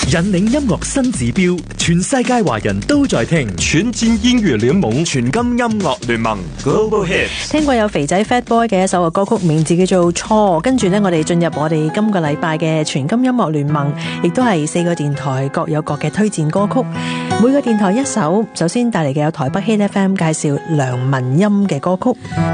引領音樂新指標，全世界華人都在聽。 全戰音樂聯盟，全金音樂聯盟 Global Hits。 聽過有肥仔 Fat Boy 嘅一首歌曲，名字叫做錯。跟住呢，我哋進入我哋今個禮拜嘅全金音樂聯盟，亦都係4個電台各有各嘅推薦歌曲，每個電台一首。首先帶嚟嘅有台北 Hit FM 介紹梁文音嘅歌曲。